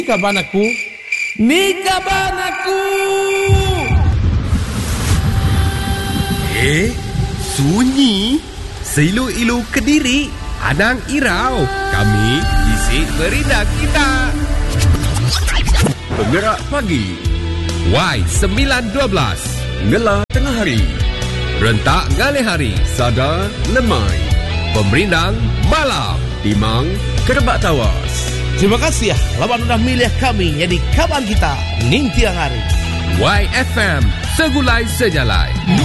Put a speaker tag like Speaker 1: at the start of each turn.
Speaker 1: kaban aku. Ni kaban aku.
Speaker 2: Sunyi. Seilu-ilu Kediri. Anang Irau. Kami isi berita kita.
Speaker 3: Penggerak pagi.
Speaker 2: Y912.
Speaker 3: Ngela tengah hari.
Speaker 2: Rentak ngalih hari.
Speaker 3: Sada lemai.
Speaker 2: Pemerindang malam.
Speaker 3: Timang kerebak tawas.
Speaker 1: Terima kasih lawan sudah milih kami jadi kawan kita ning tiang hari.
Speaker 2: YFM Segulai Sejalai.